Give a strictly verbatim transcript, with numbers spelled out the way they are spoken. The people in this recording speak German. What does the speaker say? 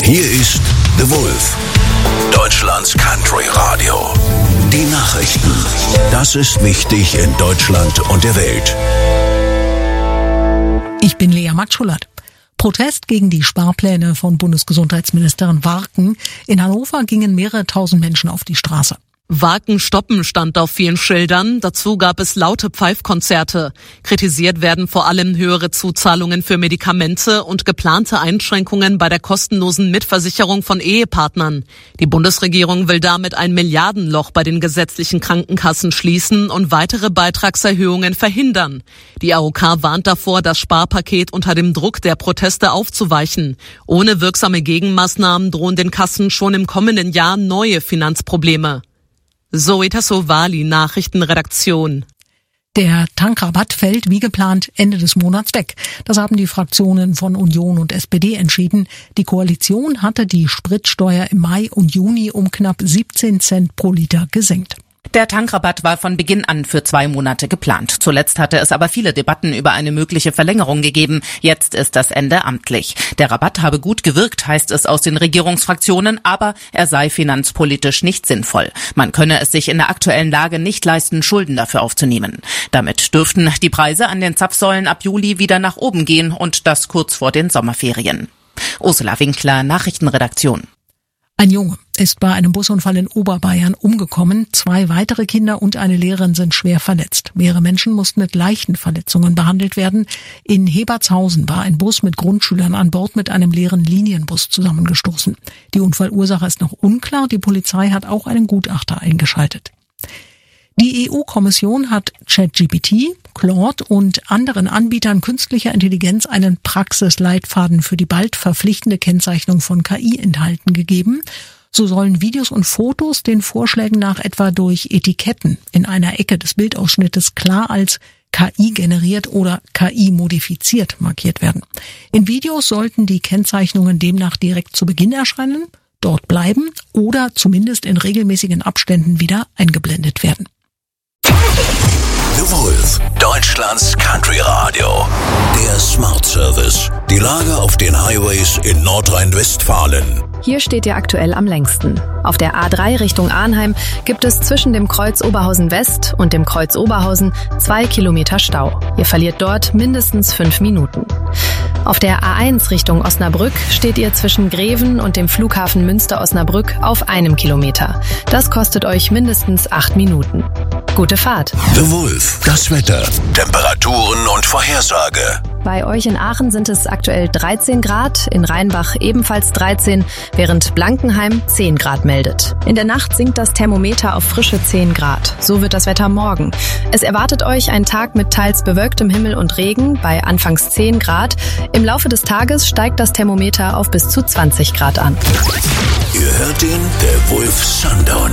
Hier ist The Wolf, Deutschlands Country Radio. Die Nachrichten. Das ist wichtig in Deutschland und der Welt. Ich bin Lea Matschulat. Protest gegen die Sparpläne von Bundesgesundheitsministerin Warken. In Hannover gingen mehrere tausend Menschen auf die Straße. Warken stoppen stand auf vielen Schildern. Dazu gab es laute Pfeifkonzerte. Kritisiert werden vor allem höhere Zuzahlungen für Medikamente und geplante Einschränkungen bei der kostenlosen Mitversicherung von Ehepartnern. Die Bundesregierung will damit ein Milliardenloch bei den gesetzlichen Krankenkassen schließen und weitere Beitragserhöhungen verhindern. Die A O K warnt davor, das Sparpaket unter dem Druck der Proteste aufzuweichen. Ohne wirksame Gegenmaßnahmen drohen den Kassen schon im kommenden Jahr neue Finanzprobleme. Zoe Tassovali, Nachrichtenredaktion. Der Tankrabatt fällt wie geplant Ende des Monats weg. Das haben die Fraktionen von Union und S P D entschieden. Die Koalition hatte die Spritsteuer im Mai und Juni um knapp siebzehn Cent pro Liter gesenkt. Der Tankrabatt war von Beginn an für zwei Monate geplant. Zuletzt hatte es aber viele Debatten über eine mögliche Verlängerung gegeben. Jetzt ist das Ende amtlich. Der Rabatt habe gut gewirkt, heißt es aus den Regierungsfraktionen, aber er sei finanzpolitisch nicht sinnvoll. Man könne es sich in der aktuellen Lage nicht leisten, Schulden dafür aufzunehmen. Damit dürften die Preise an den Zapfsäulen ab Juli wieder nach oben gehen und das kurz vor den Sommerferien. Ursula Winkler, Nachrichtenredaktion. Ein Junge ist bei einem Busunfall in Oberbayern umgekommen. Zwei weitere Kinder und eine Lehrerin sind schwer verletzt. Mehrere Menschen mussten mit leichten Verletzungen behandelt werden. In Hebertshausen war ein Bus mit Grundschülern an Bord mit einem leeren Linienbus zusammengestoßen. Die Unfallursache ist noch unklar. Die Polizei hat auch einen Gutachter eingeschaltet. Die E U-Kommission hat ChatGPT, Claude und anderen Anbietern künstlicher Intelligenz einen Praxisleitfaden für die bald verpflichtende Kennzeichnung von K I-Inhalten gegeben. So sollen Videos und Fotos den Vorschlägen nach etwa durch Etiketten in einer Ecke des Bildausschnittes klar als K I generiert oder K I modifiziert markiert werden. In Videos sollten die Kennzeichnungen demnach direkt zu Beginn erscheinen, dort bleiben oder zumindest in regelmäßigen Abständen wieder eingeblendet werden. The Wolf, Deutschlands Country Radio. Der Smart Service. Die Lage auf den Highways in Nordrhein-Westfalen. Hier steht ihr aktuell am längsten. Auf der A drei Richtung Arnheim gibt es zwischen dem Kreuz Oberhausen West und dem Kreuz Oberhausen zwei Kilometer Stau. Ihr verliert dort mindestens fünf Minuten. Auf der A eins Richtung Osnabrück steht ihr zwischen Greven und dem Flughafen Münster-Osnabrück auf einem Kilometer. Das kostet euch mindestens acht Minuten. Gute Fahrt. The Wolf, das Wetter, Temperaturen und Vorhersage. Bei euch in Aachen sind es aktuell dreizehn Grad, in Rheinbach ebenfalls dreizehn, während Blankenheim zehn Grad meldet. In der Nacht sinkt das Thermometer auf frische zehn Grad. So wird das Wetter morgen. Es erwartet euch ein Tag mit teils bewölktem Himmel und Regen bei anfangs zehn Grad. Im Laufe des Tages steigt das Thermometer auf bis zu zwanzig Grad an. Ihr hört den The Wolf Sundown.